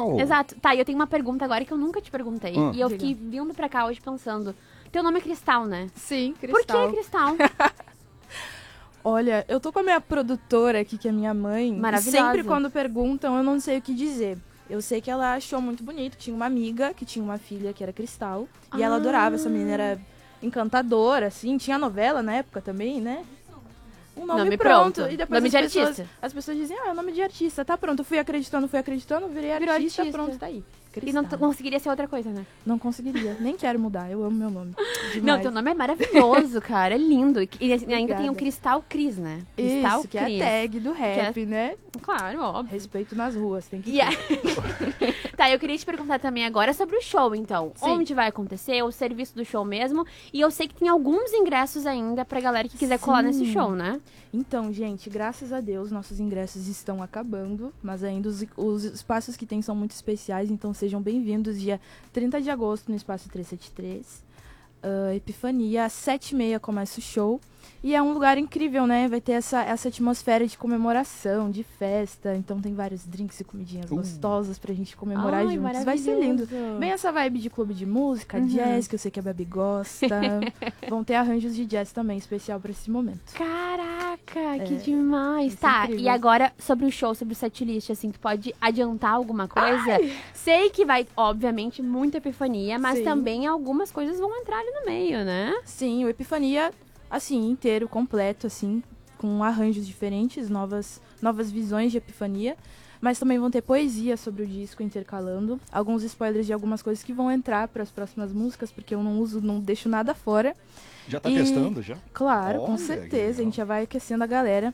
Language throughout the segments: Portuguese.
Cristal. Exato. Tá, e eu tenho uma pergunta agora que eu nunca te perguntei. E eu fiquei vindo pra cá hoje pensando. Teu nome é Cristal, né? Sim, Cristal. Por que Cristal? Olha, eu tô com a minha produtora aqui, que é minha mãe. Maravilhosa. E sempre quando perguntam, eu não sei o que dizer. Eu sei que ela achou muito bonito. Tinha uma amiga que tinha uma filha que era Cristal. E ela adorava. Essa menina era encantadora, assim. Tinha novela na época também, né? Um nome pronto. E depois nome de artista. As pessoas dizem, é o nome de artista. Tá pronto, eu fui acreditando, virei Virou artista, artista. pronto, tá aí. E não conseguiria ser outra coisa, né? Não conseguiria. Nem quero mudar. Eu amo meu nome. Demais. Não, teu nome é maravilhoso, cara. É lindo. E ainda tem o Cristal Cris, né? Cristal Isso, que é a tag do rap, né? Claro, óbvio. Respeito nas ruas, tem que ter. Tá, eu queria te perguntar também agora sobre o show, então. Sim. Onde vai acontecer, o serviço do show mesmo. E eu sei que tem alguns ingressos ainda pra galera que quiser colar nesse show, né? Então, gente, graças a Deus, nossos ingressos estão acabando. Mas ainda os espaços que tem são muito especiais, então sejam bem-vindos. Dia 30 de agosto no Espaço 373. Epifania, às 7h30 começa o show. E é um lugar incrível, né? Vai ter essa atmosfera de comemoração, de festa. Então tem vários drinks e comidinhas gostosas pra gente comemorar juntos. Vai ser lindo. Bem essa vibe de clube de música, jazz, que eu sei que a Babi gosta. Vão ter arranjos de jazz também, especial pra esse momento. Caraca, que demais. Tá, incrível. E agora sobre o show, sobre o setlist, assim, tu pode adiantar alguma coisa? Ai. Sei que vai, obviamente, muita Epifania, mas também algumas coisas vão entrar ali no meio, né? Sim, o Epifania... assim, inteiro, completo, assim, com arranjos diferentes, novas visões de Epifania, mas também vão ter poesia sobre o disco intercalando, alguns spoilers de algumas coisas que vão entrar para as próximas músicas, porque eu não deixo nada fora. Já tá testando, já? Claro, com certeza, a gente já vai aquecendo a galera.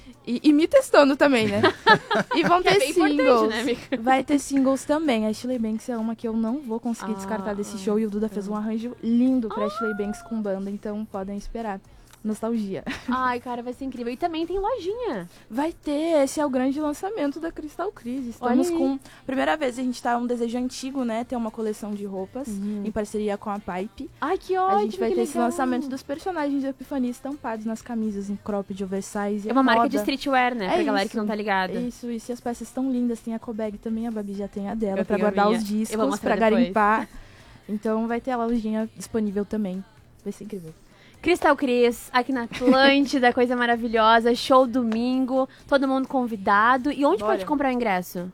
E me testando também, né? E vão ter singles. Né, vai ter singles também. A Ashley Banks é uma que eu não vou conseguir descartar desse show. E o Duda fez um arranjo lindo pra Ashley Banks com banda. Então podem esperar. Nostalgia. Ai, cara, vai ser incrível. E também tem lojinha. Vai ter. Esse é o grande lançamento da Cristal Cris. Estamos com... Primeira vez, a gente tá um desejo antigo, né? Ter uma coleção de roupas em parceria com a Pipe. Ai, que ótimo. A gente vai ter esse lançamento dos personagens de Epifania estampados nas camisas, em cropped, oversize. É uma marca de streetwear, né? Pra galera que não tá ligada. Isso. E as peças estão lindas. Tem a Cobag também, a Babi já tem a dela. Pra guardar os discos, pra garimpar. Então vai ter a lojinha disponível também. Vai ser incrível. Cristal Cris, aqui na Atlântida, coisa maravilhosa, show domingo, todo mundo convidado. E onde pode comprar o ingresso?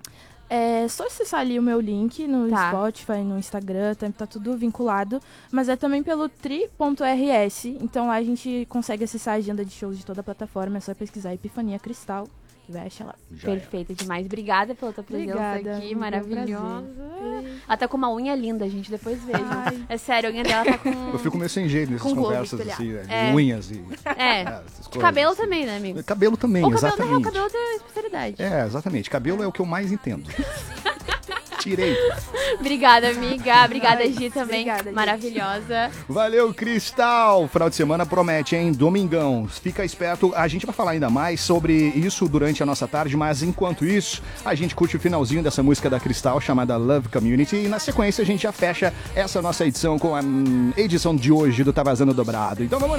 É só acessar ali o meu link no Spotify, no Instagram, tá tudo vinculado. Mas é também pelo tri.rs, então lá a gente consegue acessar a agenda de shows de toda a plataforma, é só pesquisar Epifania Cristal. Vai achar lá. Perfeito demais. Obrigada pela tua presença aqui, maravilhosa. Ela tá com uma unha linda, gente, depois veja. É sério, a unha dela tá com... Eu fico meio sem jeito nessas conversas, assim, né? Unhas e... essas coisas, cabelo assim. Também, né, amigo? Cabelo também, exatamente. O cabelo tem especialidade. Exatamente. Cabelo é o que eu mais entendo. Tirei. Obrigada, amiga. Obrigada, Gi, também. Obrigada, maravilhosa. Valeu, Cristal. Final de semana promete, hein? Domingão. Fica esperto. A gente vai falar ainda mais sobre isso durante a nossa tarde, mas enquanto isso, a gente curte o finalzinho dessa música da Cristal chamada Love Community e na sequência a gente já fecha essa nossa edição com a edição de hoje do Tá Vazando Dobrado. Então vamos